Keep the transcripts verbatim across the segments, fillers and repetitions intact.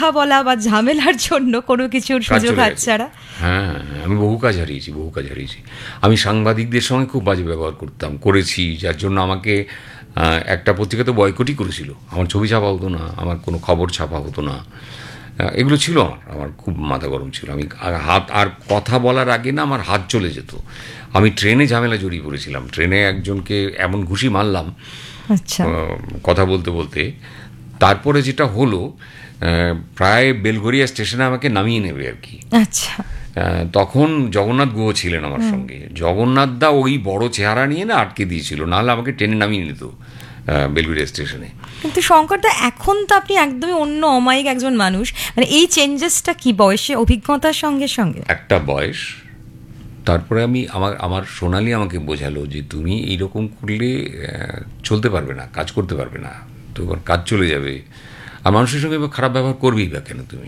কথা বলা বা ঝামেলার জন্য কোনো কিছুর সুযোগ হাতছাড়া? হ্যাঁ, আমি বহু কাজ হারিয়েছি বহু কাজ হারিয়েছি আমি সাংবাদিকদের সঙ্গে খুব বাজে ব্যবহার করতাম, করেছি, যার জন্য আমাকে একটা পত্রিকাতে বয়কটই করেছিল। আমার ছবি ছাপা হতো না, আমার কোনো খবর ছাপা হতো না, এগুলো ছিল আমার আমার খুব মাথা গরম ছিল। আমি হাত আর কথা বলার আগে না আমার হাত চলে যেত। আমি ট্রেনে ঝামেলা জড়িয়ে পড়েছিলাম, ট্রেনে একজনকে এমন ঘুষি মারলাম কথা বলতে বলতে। তারপরে যেটা হলো, প্রায় বেলঘরিয়া স্টেশনে আমাকে নামিয়ে নেবে আর কি। আচ্ছা, তখন জগন্নাথ গুহ ছিলেন আমার সঙ্গে। জগন্নাথ দা ওই বড় চেহারা নিয়ে না আটকে দিয়েছিল, নাহলে আমাকে ট্রেনে নামিয়ে নিত বেলঘরিয়া স্টেশনে। কিন্তু শঙ্করদা, এখন তো আপনি একদমই অন্য অমায়িক একজন মানুষ, মানে এই চেঞ্জেসটা কি বয়সে, অভিজ্ঞতার সঙ্গে সঙ্গে? একটা বয়স, তারপরে আমি আমার আমার সোনালি আমাকে বোঝালো যে তুমি এইরকম করলে চলতে পারবে না, কাজ করতে পারবে না, তোমার কাজ চলে যাবে, আর মানুষের সঙ্গে খারাপ ব্যবহার করবেই বা কেন তুমি।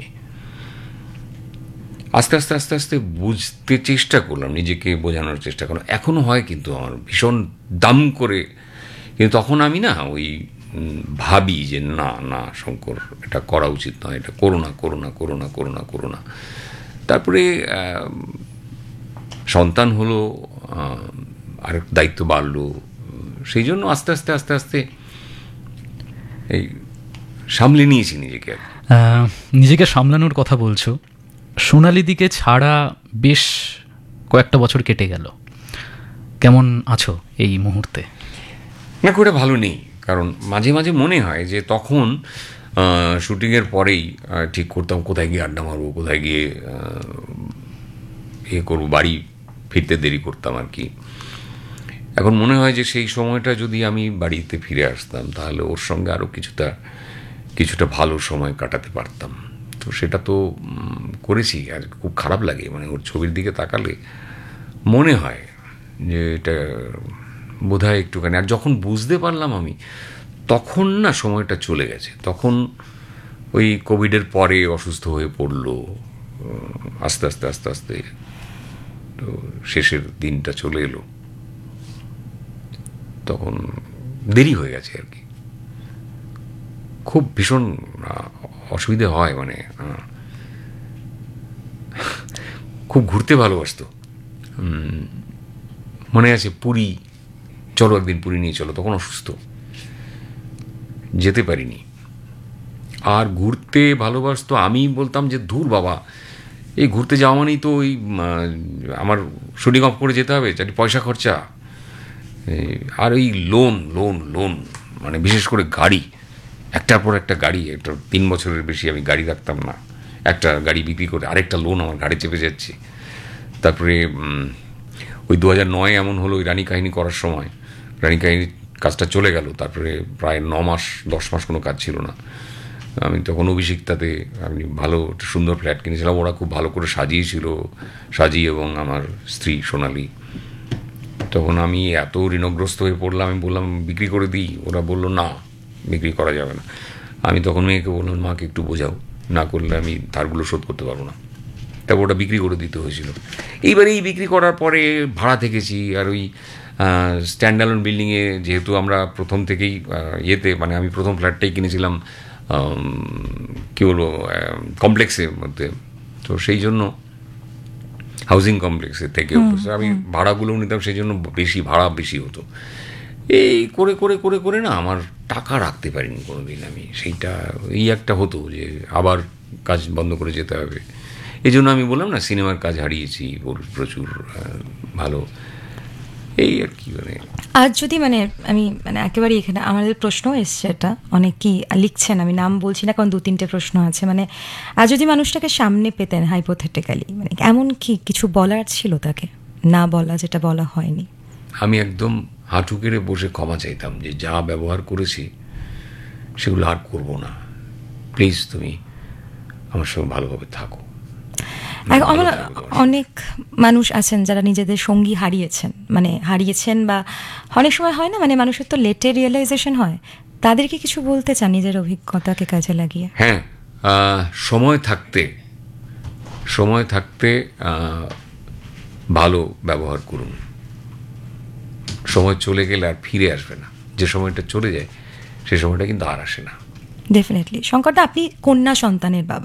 আস্তে আস্তে আস্তে আস্তে বুঝতে চেষ্টা করলাম, নিজেকে বোঝানোর চেষ্টা করলাম। এখনও হয় কিন্তু আমার ভীষণ দাম করে, কিন্তু তখন আমি না ওই ভাবি যে না না শঙ্কর, এটা করা উচিত নয়, এটা করো না করো না করো না করো না করো না। তারপরে সন্তান হলো, আর দায়িত্ব বাড়লো, সেই জন্য আস্তে আস্তে আস্তে আস্তে এই সামলে নিয়েছি নিজেকে। নিজেকে সামলানোর কথা বলছো, সোনালি দিকে ছাড়া বেশ কয়েকটা বছর কেটে গেল, কেমন আছো এই মুহূর্তে? না, খুব ভালো নেই, কারণ মাঝে মাঝে মনে হয় যে তখন শুটিংয়ের পরেই ঠিক করতাম কোথায় গিয়ে আড্ডা মারবো, কোথায় গিয়ে এ করবো, বাড়ি ফিরতে দেরি করতাম আর কি। এখন মনে হয় যে সেই সময়টা যদি আমি বাড়িতে ফিরে আসতাম তাহলে ওর সঙ্গে আরও কিছুটা কিছুটা ভালো সময় কাটাতে পারতাম। তো সেটা তো করেছি, আর খুব খারাপ লাগে, মানে ওর ছবির দিকে তাকালে মনে হয় যে এটা বোধহয় একটুখানি। আর যখন বুঝতে পারলাম আমি, তখন না সময়টা চলে গেছে, তখন ওই কোভিডের পরে অসুস্থ হয়ে পড়লো আস্তে আস্তে আস্তে আস্তে, তো শেষের দিনটা চলে এলো, তখন দেরি হয়ে গেছে আর কি। খুব ভীষণ অসুবিধে হয়, মানে খুব ঘুরতে ভালোবাসতো। মনে আছে পুরী, চলো একদিন পুরী নিয়ে চলো, তখন অসুস্থ, যেতে পারিনি। আর ঘুরতে ভালোবাসতো, আমি বলতাম যে ধুর বাবা, এই ঘুরতে যাওয়া মানেই তো ওই আমার শুটিং অফ করে যেতে হবে, যাতে পয়সা খরচা, আর ওই লোন লোন লোন মানে বিশেষ করে গাড়ি, একটার পর একটা গাড়ি, একটা তিন বছরের বেশি আমি গাড়ি রাখতাম না, একটা গাড়ি বিক্রি করে আরেকটা লোন আমার গাড়ি চেপে যাচ্ছে। তারপরে ওই দু হাজার নয় এমন হলো, ওই রানী কাহিনী করার সময়, রানী কাহিনীর কাজটা চলে গেল, তারপরে প্রায় ন মাস দশ মাস কোনো কাজ ছিল না। আমি তখন অভিষিক্তাতে আমি ভালো একটা সুন্দর ফ্ল্যাট কিনেছিলাম, ওরা খুব ভালো করে সাজিয়েছিল, সাজি এবং আমার স্ত্রী সোনালি। তখন আমি এত ঋণগ্রস্ত হয়ে পড়লাম, আমি বললাম বিক্রি করে দিই, ওরা বললো না বিক্রি করা যাবে না। আমি তখন মেয়েকে বললাম মাকে একটু বোঝাও, না করলে আমি ধারগুলো শোধ করতে পারবো না। তারপর ওটা বিক্রি করে দিতে হয়েছিল। এইবারে এই বিক্রি করার পরে ভাড়া থেকেছি, আর ওই স্ট্যান্ডালোন বিল্ডিংয়ে, যেহেতু আমরা প্রথম থেকেই ইয়েতে, মানে আমি প্রথম ফ্ল্যাটটাই কিনেছিলাম কী বলবো কমপ্লেক্সের মধ্যে, তো সেই জন্য হাউজিং কমপ্লেক্সের থেকে আমি ভাড়াগুলোও নিতাম, সেই জন্য বেশি ভাড়া বেশি হতো। এই করে করে করে করে না আমার টাকা রাখতে পারিনি কোনো দিন আমি, সেইটা এই একটা হতো যে আবার কাজ বন্ধ করে যেতে হবে। এই জন্য আমি বললাম না, সিনেমার কাজ হারিয়েছি প্রচুর, ভালো এই আর কি। মানে আজ যদি মানে আমি মানে একেবারে এখানে আমাদের প্রশ্ন এসছে, এটা অনেকেই লিখছেন, আমি নাম বলছি না কারণ দু তিনটে প্রশ্ন আছে, মানে আজ যদি মানুষটাকে সামনে পেতেন হাইপোথেটিক্যালি, মানে এমন কি কিছু বলার ছিল তাকে, না বলা যেটা বলা হয়নি? আমি একদম হাঁটু কেড়ে বসে ক্ষমা চাইতাম যে যা ব্যবহার করেছি সেগুলো আর করবো না, প্লিজ তুমি আমার সঙ্গে ভালোভাবে থাকো। আমার অনেক মানুষ আছেন যারা নিজেদের সঙ্গী হারিয়েছেন, মানে হারিয়েছেন বা অনেক সময় হয় না, মানে মানুষের তো লেটে রিয়েলাইজেশন হয়, তাদেরকে কিছু বলতে চান নিজের অভিজ্ঞতাকে কাজে লাগিয়ে? হ্যাঁ, সময় থাকতে সময় থাকতে ভালো ব্যবহার করুন। সময় চলে গেলে আর ফিরে আসবে না, যে সময়টা চলে যায় সে সময়টা কিন্তু আর আসে না। ডেফিনেটলি। শঙ্করদা, আপনি কন্যা সন্তানের বাবা,